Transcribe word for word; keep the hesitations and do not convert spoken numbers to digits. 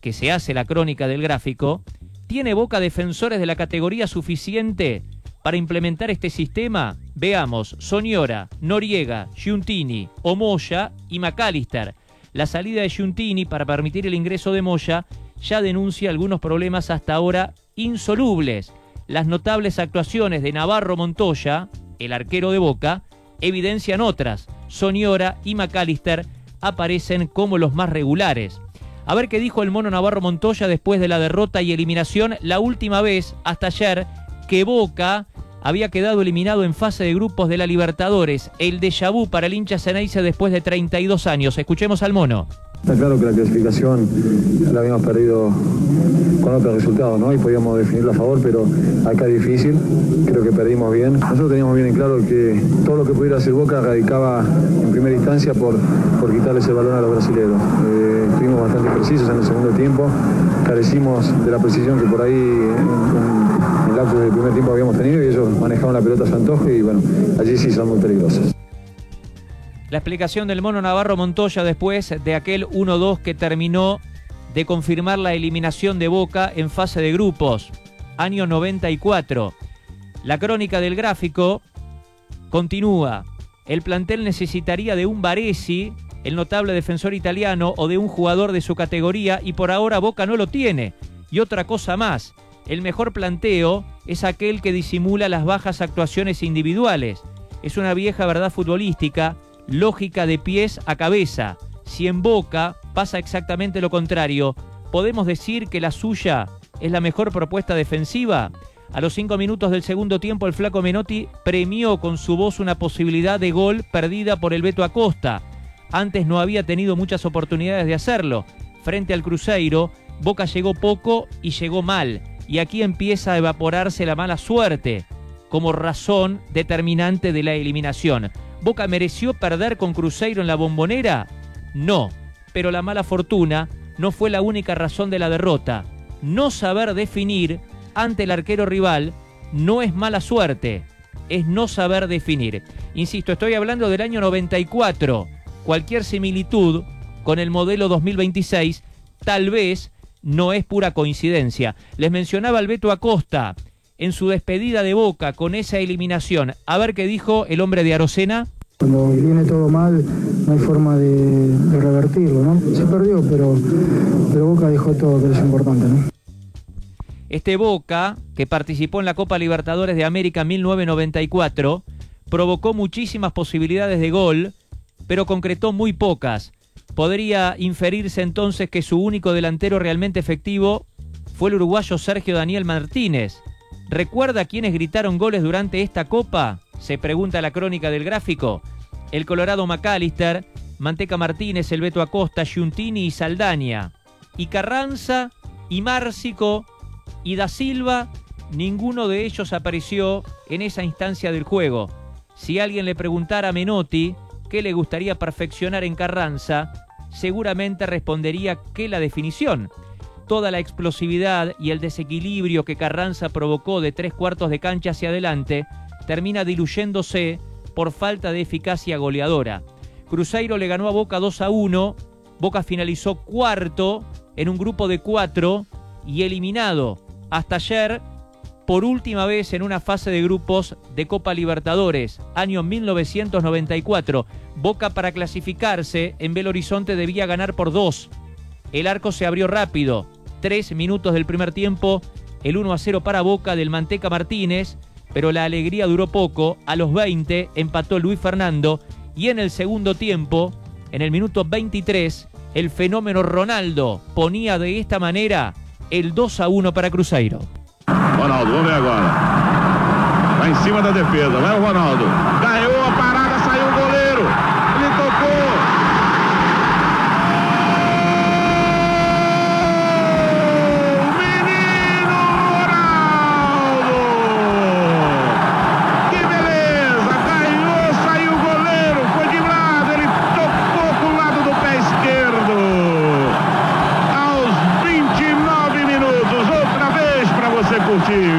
que se hace la crónica del Gráfico, ¿tiene Boca defensores de la categoría suficiente para implementar este sistema? Veamos: Soñora, Noriega, Giuntini, Omoya y McAllister. La salida de Giuntini para permitir el ingreso de Moya ya denuncia algunos problemas hasta ahora insolubles. Las notables actuaciones de Navarro Montoya, el arquero de Boca, evidencian otras. Soñora y McAllister aparecen como los más regulares. A ver qué dijo el mono Navarro Montoya después de la derrota y eliminación la última vez, hasta ayer, que Boca había quedado eliminado en fase de grupos de la Libertadores. El déjà vu para el hincha Ceneice después de treinta y dos años. Escuchemos al mono. Está claro que la clasificación la habíamos perdido con otros resultados, ¿no? Y podíamos definirla a favor, pero acá es difícil. Creo que perdimos bien. Nosotros teníamos bien en claro que todo lo que pudiera hacer Boca radicaba en primera instancia por, por quitarles el balón a los brasileños. Eh, estuvimos bastante precisos en el segundo tiempo. Carecimos de la precisión que por ahí en, en, en el lapso del primer tiempo habíamos tenido, y ellos manejaban la pelota a su antojo, y bueno, allí sí son muy peligrosos. La explicación del mono Navarro Montoya después de aquel uno dos que terminó de confirmar la eliminación de Boca en fase de grupos, año noventa y cuatro. La crónica del Gráfico continúa. El plantel necesitaría de un Baresi, el notable defensor italiano, o de un jugador de su categoría, y por ahora Boca no lo tiene. Y otra cosa más, el mejor planteo es aquel que disimula las bajas actuaciones individuales. Es una vieja verdad futbolística, lógica de pies a cabeza. Si en Boca pasa exactamente lo contrario, ¿podemos decir que la suya es la mejor propuesta defensiva? A los cinco minutos del segundo tiempo, el flaco Menotti premió con su voz una posibilidad de gol perdida por el Beto Acosta. Antes no había tenido muchas oportunidades de hacerlo. Frente al Cruzeiro, Boca llegó poco y llegó mal. Y aquí empieza a evaporarse la mala suerte como razón determinante de la eliminación. ¿Boca mereció perder con Cruzeiro en la Bombonera? No, pero la mala fortuna no fue la única razón de la derrota. No saber definir ante el arquero rival no es mala suerte, es no saber definir. Insisto, estoy hablando del año noventa y cuatro. Cualquier similitud con el modelo dos mil veintiséis tal vez no es pura coincidencia. Les mencionaba al Beto Acosta en su despedida de Boca con esa eliminación. A ver qué dijo el hombre de Arocena. Cuando viene todo mal, no hay forma de, de revertirlo, ¿no? Se perdió, pero, pero Boca dejó todo, que es importante, ¿no? Este Boca, que participó en la Copa Libertadores de América en mil novecientos noventa y cuatro, provocó muchísimas posibilidades de gol, pero concretó muy pocas. Podría inferirse entonces que su único delantero realmente efectivo fue el uruguayo Sergio Daniel Martínez. ¿Recuerda quiénes gritaron goles durante esta Copa? Se pregunta la crónica del Gráfico. El colorado McAllister, Manteca Martínez, el Beto Acosta, Giuntini y Saldaña. Y Carranza, y Márcico, y Da Silva, ninguno de ellos apareció en esa instancia del juego. Si alguien le preguntara a Menotti qué le gustaría perfeccionar en Carranza, seguramente respondería que la definición. Toda la explosividad y el desequilibrio que Carranza provocó de tres cuartos de cancha hacia adelante termina diluyéndose por falta de eficacia goleadora. Cruzeiro le ganó a Boca dos a uno, Boca finalizó cuarto en un grupo de cuatro y eliminado hasta ayer por última vez en una fase de grupos de Copa Libertadores, año mil novecientos noventa y cuatro. Boca, para clasificarse en Belo Horizonte, debía ganar por dos. El arco se abrió rápido. Tres minutos del primer tiempo, el uno a cero para Boca del Manteca Martínez, pero la alegría duró poco. A los veinte empató Luis Fernando y en el segundo tiempo, en el minuto veintitrés, el fenómeno Ronaldo ponía de esta manera el dos a uno para Cruzeiro. Ronaldo, vamos ver agora. Vai em cima da defesa, vai o Ronaldo. Ganhou a parada, saiu o goleiro. Ele tocou. Curtir.